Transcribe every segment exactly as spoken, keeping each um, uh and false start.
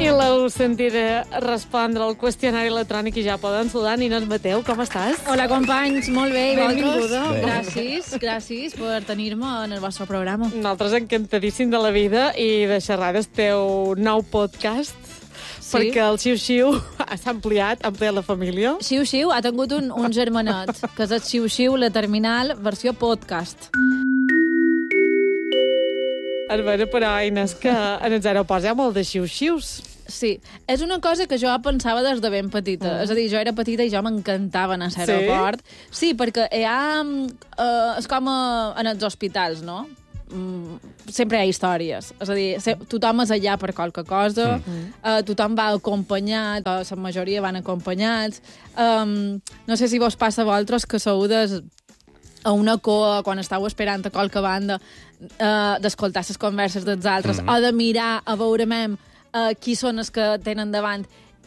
I l'heu sentit respondre al qüestionari electrònic i ja poden saludar. Nina Mateu, com estàs? Hola, companys, molt bé, i vosaltres? Benvinguda. Gràcies, gràcies per tenir-me en el vostre programa. Nosaltres encantadíssim de la vida i de xerrar del teu nou podcast, sí, perquè el Xiu-Xiu s'ha ampliat, ha ampliat la família. Xiu-Xiu ha tingut un, un germanet, que és el Xiu-Xiu, la terminal, versió podcast. A veure, però, Inés, que en els aeroports hi ha molt de xiu-xius. Sí, és una cosa que jo pensava des de ben petita. Mm. És a dir, jo era petita i jo m'encantava anar a l'aeroport. Sí? Sí, perquè hi ha... Uh, és com a, en els hospitals, no? Mm, sempre hi ha històries. És a dir, se, tothom és allà per qualque cosa, mm. uh, tothom va acompanyat, uh, la majoria van acompanyats. Um, no sé si vos passa a vosaltres que sou des... a una coa, quan estàu esperant a qualque banda, uh, d'escoltar les converses dels altres, mm. o de mirar a veure mem uh, qui són els que tenen davant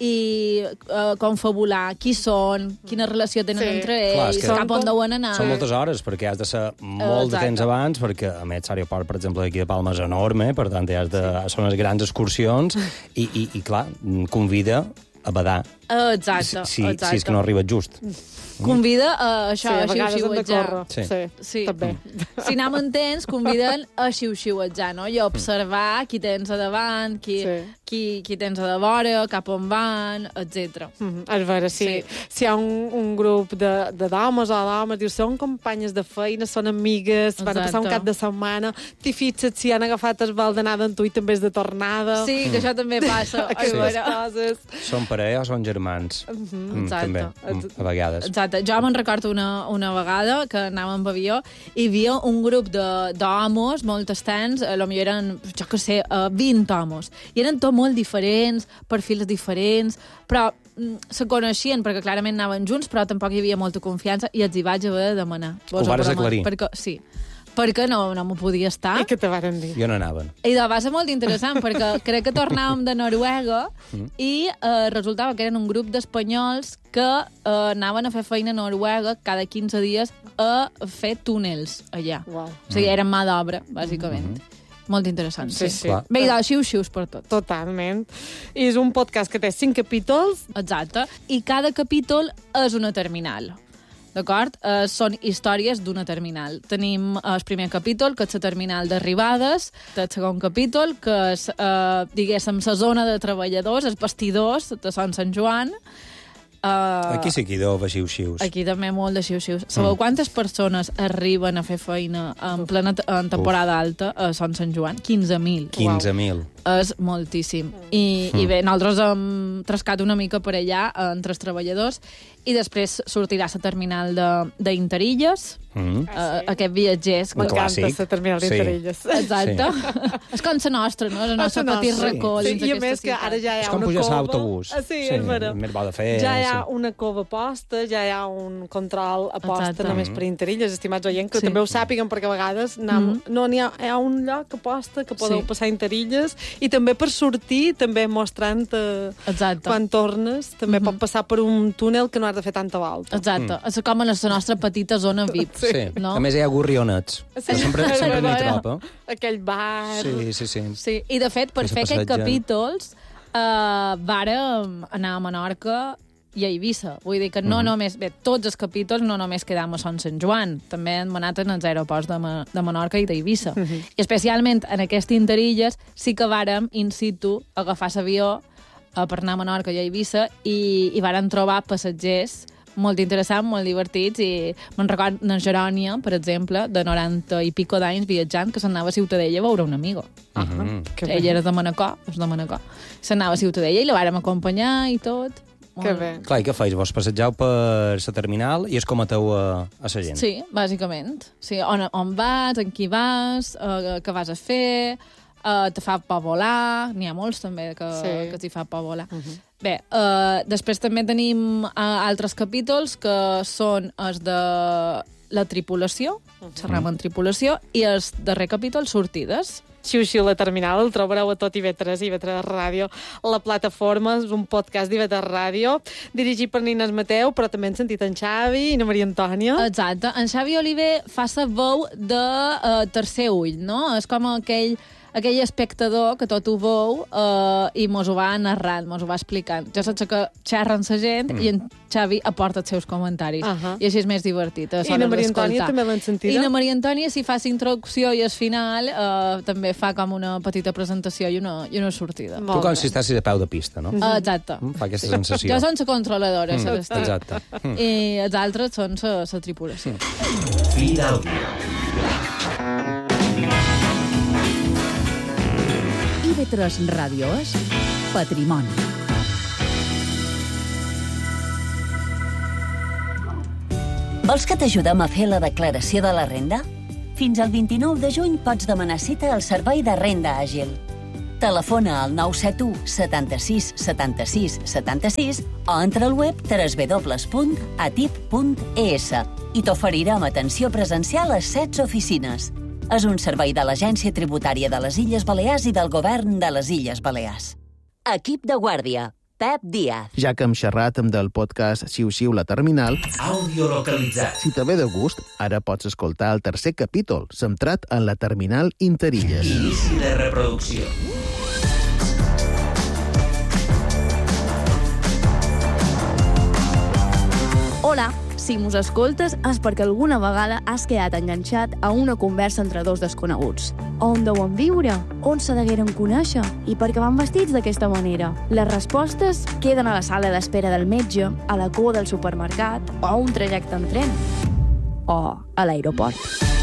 i uh, confabular qui són, quina relació tenen sí. entre ells, clar, cap on deuen anar. Són moltes hores, perquè has de ser molt Exacte. de temps abans, perquè a més l'aeroport, per exemple, aquí de Palma és enorme, per tant, has de, sí. són les grans excursions, i, i, i clar, convida a badar. Exacte, si, exacte. Si és que no arriba just. Convida a això, sí, a xiu-xiuetjar. Sí, sí, sí, també. Si anem en temps, conviden a xiu-xiuetjar, no? I a observar qui tens a davant, qui, sí. qui, qui tens a de vora, cap on van, etcètera. Mm-hmm. A veure, si, sí. si hi ha un, un grup de, de domes o d'homes, dius, són companyes de feina, són amigues, Exacte. van a passar un cap de setmana, t'hi fixes si han agafat el vol d'anada amb tu i també és de tornada. Sí, que això també passa. Aquestes coses. Són parella o són germans? Mm-hmm. Mm, Exacte. també, a vegades. Exacte. Jo me'n recordo una, una vegada que anàvem amb avió i hi havia un grup d'homes, molt estens, potser eren, jo què sé, vint homes. I eren tots molt diferents, perfils diferents, però se coneixien perquè clarament anaven junts, però tampoc hi havia molta confiança i els hi vaig haver de demanar. Ho vares aclarir? Perquè, sí. perquè no, no m'ho podia estar. I què te varen dir? Jo no anava. I de va ser molt interessant, perquè crec que tornàvem de Noruega mm. i eh, resultava que eren un grup d'espanyols que eh, anaven a fer feina a Noruega cada quinze dies a fer túnels allà. Wow. O sigui, eren mà d'obra, bàsicament. Mm -hmm. Molt interessant. Sí, sí. sí. Bé, i de xiu-xius per tot. Totalment. I és un podcast que té cinc capítols. Exacte. I cada capítol és una terminal. D'acord? Eh, són històries d'una terminal. Tenim el primer capítol, que és la terminal d'arribades, el segon capítol, que és, eh, diguéssim, la zona de treballadors, els vestidors de Son Sant Joan. Uh, aquí sí que hi deu haver xiu-xius. Aquí també molt de xiu-xius. Sabeu mm. quantes persones arriben a fer feina en plena en temporada Uf. alta a Son Sant Joan? quinze mil. quinze mil. Wow. És moltíssim. I, mm. i bé, nosaltres hem trascat una mica per allà entre els treballadors i després sortirà la terminal d'Interilles, mm. uh, aquest viatgers. M'encanta la terminal d'Interilles. Sí. Exacte. Sí. És com la nostra, no? El nostre petit racó. Sí. Sí. I a més que ara ja hi ha és com una pujar cova. l'autobús. Ah, sí, sí, és vera. Més bo de fer. Ja hi ha sí. una cova posta, ja hi ha un control a posta Exacte. només per Interilles, estimats oients, que Sí. també ho sàpiguen, perquè a vegades anem, mm. no n'hi ha, hi ha un lloc a posta que podeu Sí. passar Interilles i també per sortir, també mostrant Exacte. quan tornes, també mm -hmm. pot passar per un túnel que no has de fer tanta volta. Exacte. Mm. És com a la nostra petita zona V I P. Sí. No? A més, hi ha gorrionets. Sí. Sempre, sempre n'hi troba. Aquell bar... Sí, sí, sí. sí. I, de fet, per fer aquests capítols, uh, vàrem anar a Menorca i a Eivissa. Vull dir que no mm. només... Bé, tots els capítols no només quedam a Son Sant Joan, també hem anat en els aeroports de, Ma de Menorca i d'Eivissa. Mm -hmm. I especialment en aquestes Interilles sí que vàrem in situ agafar l'avió uh, per anar a Menorca i a Eivissa i, i vàrem trobar passatgers molt interessants, molt divertits, i me'n record en Gerònia, per exemple, de noranta i pico d'anys viatjant, que s'anava a Ciutadella a veure un amigo. Uh -huh. Ella era de Manacor, és de Manacor. S'anava a Ciutadella i la vàrem acompanyar i tot. Que bé. Clar, i què feis? Vos passegeu per la terminal i es cometeu a, a la gent? Sí, bàsicament. Sí, on, on vas, en qui vas, uh, què vas a fer, uh, te fa por volar, n'hi ha molts també que, sí. que t'hi fa por volar. Uh -huh. Bé, uh, després també tenim uh, altres capítols que són els de la tripulació, uh -huh. xerram en tripulació, i els darrer capítol, sortides. Xiu-Xiu, la terminal, el trobareu a tot I V tres, I V tres Ràdio, la plataforma, és un podcast d'I V tres Ràdio, dirigit per Nina Mateu, però també hem sentit en Xavi i na Maria Antònia. Exacte, en Xavi Oliver fa la veu de uh, Tercer Ull, no? És com aquell aquell espectador que tot ho veu uh, i mos ho va narrant, mos ho va explicant. Jo saps que xerren la gent mm. i en Xavi aporta els seus comentaris. Uh -huh. I així és més divertit. I la Maria Antònia també l'han sentida? I la Maria Antònia, si fa la introducció i al final, uh, també fa com una petita presentació i una, i una sortida. Tu com si estàs a peu de pista, no? Uh, exacte. Mm, fa aquesta sensació. Jo són la controladora, mm, exacte. Mm. I els altres són la tripulació. Mm. Fi d'àudio. I V tres Ràdio és Patrimoni. Vols que t'ajudem a fer la declaració de la renda? Fins al vint-i-nou de juny pots demanar cita al Servei de Renda Àgil. Telefona al nou set u setanta-sis setanta-sis setanta-sis o entra al web w w w punt atip punt e s i t'oferirem atenció presencial a setze oficines. És un servei de l'Agència Tributària de les Illes Balears i del Govern de les Illes Balears. Equip de guàrdia. Pep Díaz. Ja que hem xerrat amb del podcast Xiu-Xiu la Terminal, àudio localitzat. Si te ve de gust, ara pots escoltar el tercer capítol, centrat en la Terminal Interilles. Inici de reproducció. Hola, si mos escoltes és perquè alguna vegada has quedat enganxat a una conversa entre dos desconeguts. On deuen viure? On se degueren conèixer? I per què van vestits d'aquesta manera? Les respostes queden a la sala d'espera del metge, a la cua del supermercat o a un trajecte en tren. O a l'aeroport.